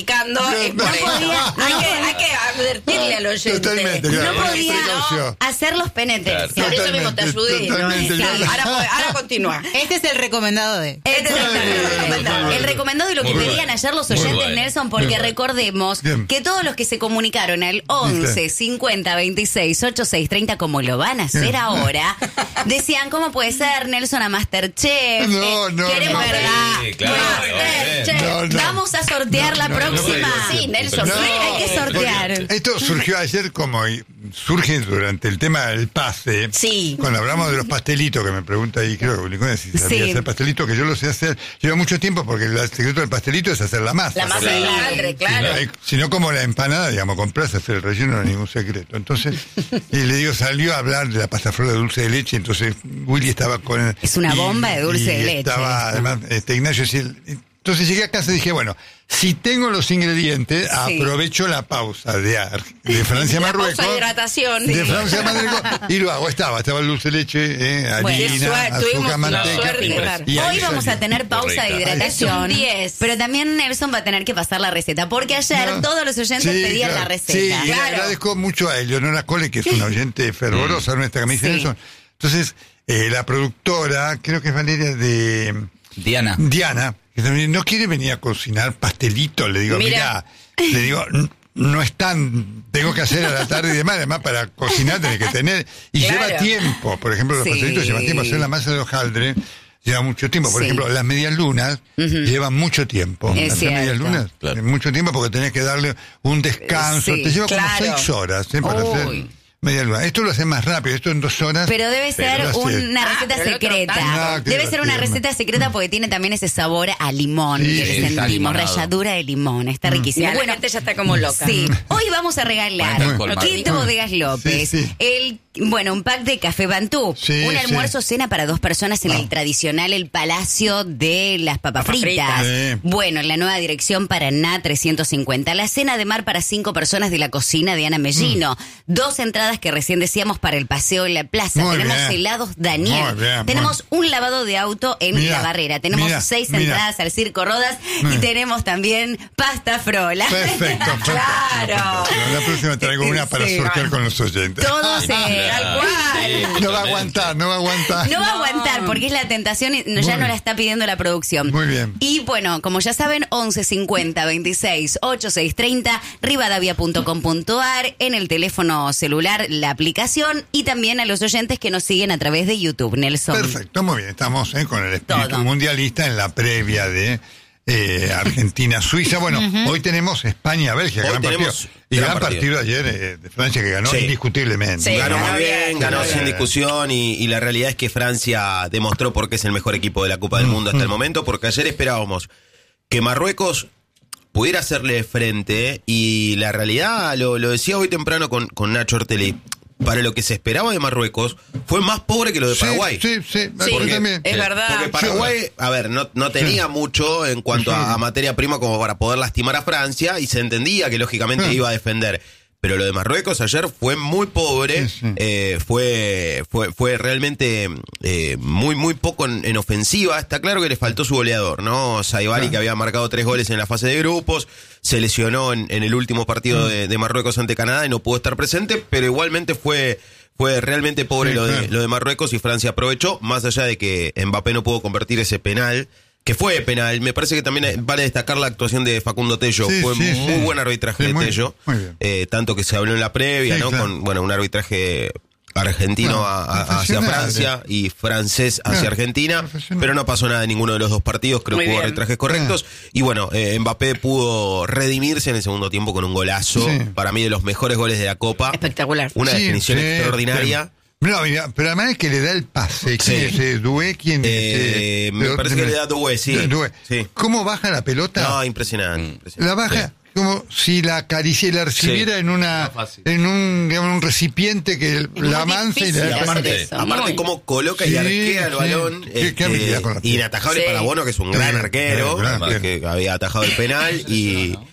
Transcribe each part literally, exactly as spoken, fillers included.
Es no por eso. podía, hay, no que, podía. hay que advertirle al oyente. Totalmente, claro. No podía Precaución. hacer los penetres. Por eso mismo te ayudé. ¿no? Totalmente, Sí. totalmente. Ahora, ahora continúa. Este es el recomendado de. Este es el recomendado. El recomendado de lo que Muy pedían bueno. ayer los Muy oyentes, bueno. Nelson, porque Muy bueno. recordemos Bien. que todos los que se comunicaron al once cincuenta veintiséis ochenta y seis treinta, como lo van a hacer Bien. ahora, decían, ¿cómo puede ser, Nelson, a Masterchef? No, Eh, no, Queremos no. ver Sí, claro, Masterchef. no, no. Vamos a sortear la no, no, próxima. no, Sí, Nelson. No, hay que sortear. porque Esto surgió ayer como y surge durante el tema del pase. Sí. Cuando hablamos de los pastelitos, que me pregunta ahí, creo que Ulicone si sabía Sí. hacer pastelitos, que yo lo sé hacer. Lleva mucho tiempo porque el secreto del pastelito es hacer la masa. La masa Claro. de madre, claro. Ay, Si no, como la empanada, digamos, compras, hacer el relleno no es ningún secreto. Entonces, y le digo, salió a hablar de la pasta flor de dulce de leche, entonces Willy estaba con... Es una y- bomba de dulce y de leche Estaba, esto. además, este, Ignacio, decía, entonces llegué a casa y dije, bueno, si tengo los ingredientes, Sí. aprovecho la pausa de, Ar- de Francia a La Marruecos. pausa de hidratación. De Sí. Francia a Marruecos, y lo hago. Estaba, estaba el dulce de leche, eh, Bueno, harina, qué suerte, tuvimos azúcar, una manteca. suerte, y- claro. y ahí Hoy vamos salió. a tener pausa de Rica. hidratación. Es un diez. Pero también Nelson va a tener que pasar la receta. Porque ayer No. todos los oyentes Sí, pedían claro. la receta. Sí, y le Claro. agradezco mucho a Eleonora Cole, que es una oyente fervorosa, nuestra camisa Sí. Nelson. Entonces, eh, la productora, creo que es Valeria de Diana. Diana, que también no quiere venir a cocinar pastelito. Le digo, Mira. mira, le digo, "N- no es tan, tengo que hacer a la tarde y demás, además para cocinar tenés que tener, y Claro. lleva tiempo, por ejemplo, los Sí. pastelitos llevan tiempo, hacer la masa de hojaldre lleva mucho tiempo, por Sí. ejemplo, las medias lunas llevan mucho tiempo, Es hacer medias cierto. lunas, Claro. mucho tiempo porque tenés que darle un descanso, Sí, te lleva claro. como seis horas eh, para Uy. hacer media luna. Esto lo hace más rápido, esto en dos horas. Pero debe ser Pero lo hace. una Ah, receta pero el otro secreta. tanto. Ah, qué Debe ser una divertido. receta secreta porque tiene también ese sabor a limón Sí, que le sí, sentimos, limonado. ralladura de limón. Está riquísimo. Ya, la Bueno, gente ya está como loca. sí. Hoy vamos a regalar Bueno, con Quinto Martín. Bodegas López. Sí, sí. El, bueno, un pack de café Bantú. Sí, un sí. almuerzo cena para dos personas en el tradicional El Palacio de las Papas Papas Fritas. fritas. Sí. Bueno, en la nueva dirección Paraná trescientos cincuenta. La cena de mar para cinco personas de la cocina de Ana Mellino. Dos entradas que recién decíamos para el paseo en la plaza. Muy Tenemos bien. helados Daniel. Muy bien, Tenemos un lavado de auto en Mira, La Barrera. Tenemos mira, seis mira. entradas al Circo Rodas y Mira. tenemos también pasta frola. Perfecto, fantástico, Claro. fantástico. La próxima traigo una para Sí. sortear con los oyentes. Todos eh, Tal cual. No va a aguantar, no va a aguantar. No va a aguantar porque es la tentación y no- ya Muy no bien. la está pidiendo la producción. Muy bien. Y bueno, como ya saben, once cincuenta veintiséis ochenta y seis treinta, rivadavia punto com punto ar, en el teléfono celular la aplicación y también a los oyentes que nos siguen a través de YouTube, Nelson. Perfecto, muy bien. Estamos eh, con el espíritu Todo. mundialista en la previa de eh, Argentina-Suiza. Bueno, hoy tenemos España-Bélgica, Hoy gran tenemos partido. Y gran gran partido, partido. ayer eh, de Francia que ganó Sí. indiscutiblemente. Sí, Ganó ganó muy bien, bien, ganó ganó sin bien. discusión y, y la realidad es que Francia demostró por qué es el mejor equipo de la Copa del Mundo hasta el momento, porque ayer esperábamos que Marruecos pudiera hacerle frente y la realidad, lo, lo decía hoy temprano con, con Nacho Ortelli, para lo que se esperaba de Marruecos fue más pobre que lo de Sí, Paraguay. sí, sí, Sí, yo también. es verdad. Porque Paraguay, a ver, no, no tenía mucho en cuanto a, a materia prima como para poder lastimar a Francia y se entendía que lógicamente Sí. iba a defender. Pero lo de Marruecos ayer fue muy pobre, Sí, sí. eh, fue, fue, fue realmente eh, muy, muy poco en, en ofensiva. Está claro que le faltó su goleador, ¿no? Saibali, Claro. que había marcado tres goles en la fase de grupos, se lesionó en, en el último partido de, de Marruecos ante Canadá y no pudo estar presente, pero igualmente fue... Fue realmente pobre Sí, lo, de, claro. lo de Marruecos y Francia aprovechó, más allá de que Mbappé no pudo convertir ese penal, que fue penal. Me parece que también vale destacar la actuación de Facundo Tello. Sí, fue sí, muy sí. buen arbitraje Sí, de muy- Tello. muy bien. Eh, tanto que se habló en la previa, Sí, ¿no? claro. Con, bueno, un arbitraje argentino No, a- a- hacia profesional. Francia y francés hacia Claro, Argentina, profesional. pero no pasó nada en ninguno de los dos partidos, creo Muy que hubo bien. arbitrajes correctos. Y bueno, eh, Mbappé pudo redimirse en el segundo tiempo con un golazo, Sí. para mí de los mejores goles de la Copa. Espectacular. Una Sí, definición sí, extraordinaria. sí. No, mira, pero además es que le da el pase. ¿Quién Sí. es ese Dué? ¿Quién Eh, es? me Pero- parece que le da Dué, sí. Dué. Sí. ¿Cómo baja la pelota? No, impresionante. impresionante. La baja como si la acariciera, la recibiera Sí. en una, No, fácil. en un, digamos, un recipiente que la amansa y le difícil da el aparte- pase. eso. Aparte, Muy. cómo coloca Sí, y arquea el sí. balón. Qué- este, qué habilidad con la pelota. inatajable Sí. para Bono, que es un gran Sí, arquero, gran que, arquero. que había atajado el penal. Y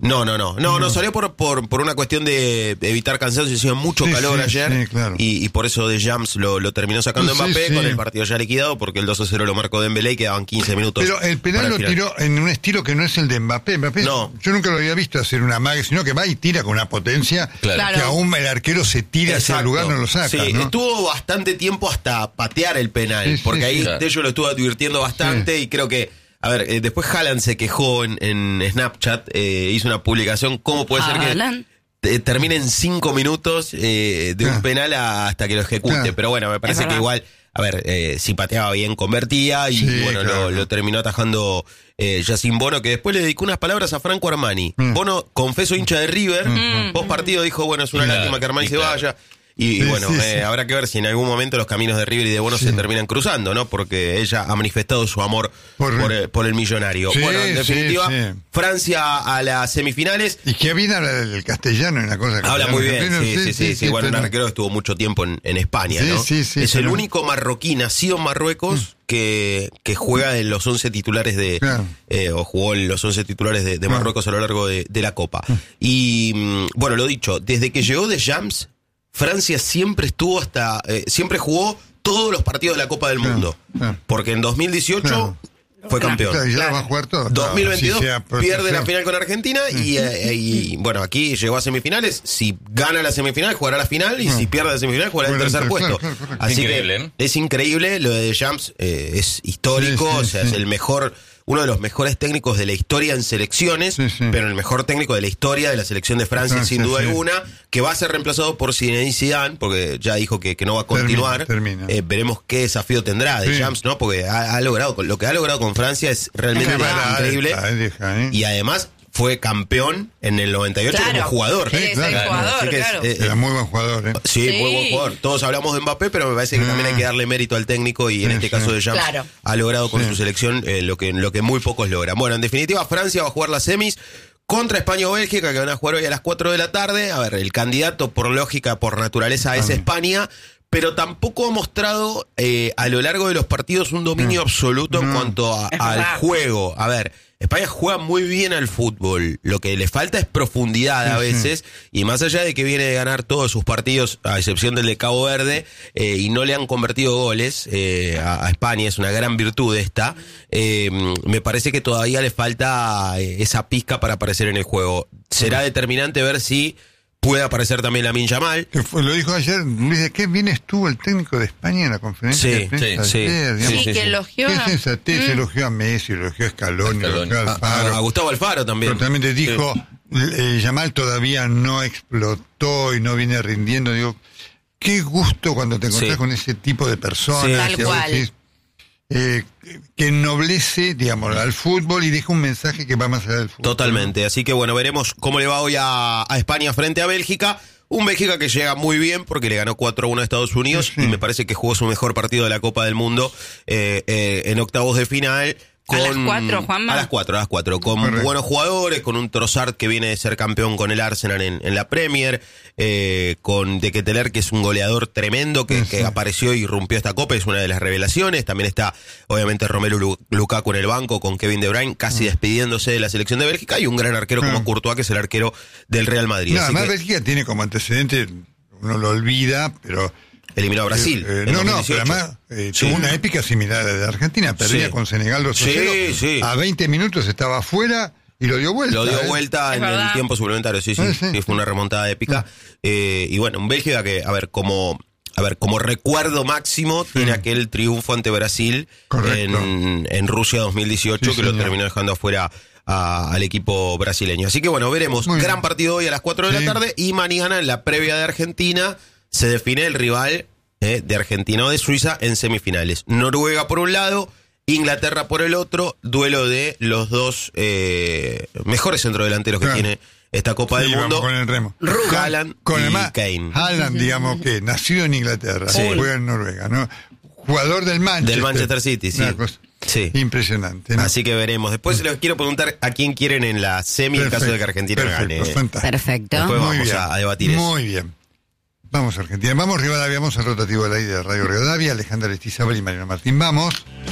No, no, no. No, no salió por, por, por una cuestión de evitar cansancio. Hacía mucho Sí, calor sí, ayer. sí, claro. y, y por eso De Jams lo, lo terminó sacando Sí, Mbappé sí. con el partido ya liquidado, porque el dos a cero lo marcó Dembélé y quedaban quince minutos. Pero el penal para lo el final. tiró en un estilo que no es el de Mbappé. Mbappé No. Yo nunca lo había visto hacer una mague, sino que va y tira con una potencia Claro. que aún el arquero se tira hacia el Exacto. lugar, no lo saca. Sí, ¿no? estuvo bastante tiempo hasta patear el penal, Sí, sí, porque ahí sí. Claro. Tello lo estuvo advirtiendo bastante y creo que, a ver, eh, después Haaland se quejó en, en Snapchat, eh, hizo una publicación, ¿cómo puede ser Haaland. que eh, termine en cinco minutos eh, de un Claro. penal a- hasta que lo ejecute? Claro. Pero bueno, me parece que verdad. igual, a ver, eh, si pateaba bien, convertía y Sí, bueno, claro. lo, lo terminó atajando eh, Yacine Bono, que después le dedicó unas palabras a Franco Armani. Mm. Bono, confeso hincha de River, post partido dijo, bueno, es una Claro, lástima que Armani y se claro. vaya. Y, y Sí, bueno, sí, eh, sí. habrá que ver si en algún momento los caminos de River y de Bono Sí. se terminan cruzando, ¿no? Porque ella ha manifestado su amor por, Por- el, por el millonario. Sí, bueno, en sí, definitiva, sí. Francia a las semifinales. Y que bien habla el castellano en la cosa. Habla castellano, muy bien, castellano, sí, sí, sí, sí. Bueno, un pero- arquero que estuvo mucho tiempo en, en España, Sí, ¿no? sí, sí, es el pero- único marroquí nacido en Marruecos que, que juega en los once titulares de, Claro. eh, o jugó en los once titulares de, de Claro. Marruecos a lo largo de, de la Copa. Y, mm, bueno, lo dicho, desde que llegó De Jams, Francia siempre estuvo hasta, eh, siempre jugó todos los partidos de la Copa del Claro, Mundo. claro. Porque en dos mil dieciocho Claro. fue campeón. Claro, y ya va a jugar todo. dos mil veintidós Así sea, pues, pierde sí. la final con Argentina y, eh, y, bueno, aquí llegó a semifinales. Si gana la semifinal, jugará la final y si pierde la semifinal, jugará el Jugará el tercer ter- puesto. claro, claro, correcto. Así Increíble, que ¿eh? es increíble. Lo de Jams eh, es histórico, Sí, sí, o sea, sí. es el mejor, uno de los mejores técnicos de la historia en selecciones, Sí, sí. pero el mejor técnico de la historia de la selección de Francia, Francia, sin duda sí. alguna, que va a ser reemplazado por Zinedine Zidane, porque ya dijo que, que no va a Termina, continuar. termina. Eh, veremos qué desafío tendrá de Sí. Jams, ¿no? Porque ha, ha logrado, lo que ha logrado con Francia es realmente Cámara increíble. alta, eh, deja, eh. Y además fue campeón en el noventa y ocho Claro. como jugador. Él es el claro. jugador, Así que es, claro. eh, Era muy buen jugador, ¿eh? Sí, Sí. muy buen jugador. Todos hablamos de Mbappé, pero me parece que Mm. también hay que darle mérito al técnico y en Sí, este sí. caso de Jams Claro. ha logrado con Sí. su selección eh, lo que lo que muy pocos logran. Bueno, en definitiva, Francia va a jugar las semis contra España o Bélgica, que van a jugar hoy a las cuatro de la tarde. A ver, el candidato por lógica, por naturaleza, es Ah. España, pero tampoco ha mostrado eh, a lo largo de los partidos un dominio No. absoluto en No. cuanto a- Es al verdad. juego. A ver, España juega muy bien al fútbol. Lo que le falta es profundidad a Sí, sí. veces. Y más allá de que viene de ganar todos sus partidos, a excepción del de Cabo Verde, eh, y no le han convertido goles eh, a, a España, es una gran virtud esta, eh, me parece que todavía le falta eh, esa pizca para aparecer en el juego. Será determinante ver si puede aparecer también Lamine Yamal. Que fue- lo dijo ayer Luis, ¿de qué bien estuvo el técnico de España en la conferencia Sí, de prensa sí, ayer, sí, digamos? Sí, sí, que sí. elogió. Qué a- sensatez, Mm. elogió a Messi, elogió a Scaloni, Scaloni. elogió a A, Alfaro. a- a Gustavo Alfaro también. Totalmente dijo, Sí. eh, Yamal todavía no explotó y no viene rindiendo. Digo, qué gusto cuando te encontrás Sí. con ese tipo de personas. Sí, Tal que vos cual. decís, eh, que ennoblece, digamos, al fútbol y deja un mensaje que va más allá del fútbol. Totalmente. Así que bueno, veremos cómo le va hoy a, a España frente a Bélgica. Un Bélgica que llega muy bien porque le ganó cuatro a uno a Estados Unidos Sí. y me parece que jugó su mejor partido de la Copa del Mundo eh, eh, en octavos de final. ¿A Con, las cuatro, Juanma? A las cuatro, a las cuatro. Con Correcto. buenos jugadores, con un Trossard que viene de ser campeón con el Arsenal en, en la Premier, eh, con De Ketelaere, que es un goleador tremendo, que, Sí, que sí. apareció y rompió esta Copa, es una de las revelaciones. También está, obviamente, Romelu Lu- Lukaku en el banco, con Kevin De Bruyne casi despidiéndose de la selección de Bélgica, y un gran arquero como Mm. Courtois, que es el arquero del Real Madrid. No, Así además que Bélgica tiene como antecedente, uno lo olvida, pero... eliminó a Brasil. Eh, eh, en no, no, dos mil pero dieciocho. además eh, Sí. tuvo una épica similar a la de Argentina. Perdía Sí. con Senegal dos a Sí, cero. sí. A veinte minutos estaba afuera y lo dio vuelta. Lo dio ¿eh? vuelta Es en el verdad. tiempo suplementario, sí, sí, Sí, sí. sí, fue una remontada épica. Eh, y bueno, un Bélgica que, a ver, como, a ver, como recuerdo máximo, tiene aquel triunfo ante Brasil Correcto. en, en Rusia dos mil dieciocho, Sí, que lo señor. terminó dejando afuera a- al equipo brasileño. Así que bueno, veremos. Muy bien. Gran partido hoy a las cuatro de Sí. la tarde, y mañana en la previa de Argentina se define el rival eh, de Argentina o de Suiza en semifinales. Noruega por un lado, Inglaterra por el otro, duelo de los dos eh, mejores centrodelanteros que Claro. tiene esta Copa Sí, del vamos Mundo. con el remo. Haaland con y además, Kane. Haaland, digamos que nacido en Inglaterra, Sí. juega en Noruega, ¿no? Jugador del Manchester. Del Manchester City, sí. Una cosa Sí. impresionante, ¿no? Así que veremos. Después les quiero preguntar a quién quieren en la semi en caso de que Argentina perfecto, gane. fantástico. Perfecto. Después Muy vamos bien, a, a debatir eso. Muy bien. Vamos a Argentina. Vamos Rivadavia, vamos al rotativo del aire de Radio Rivadavia. Alejandra Lestizabal y Mariano Martín. Vamos.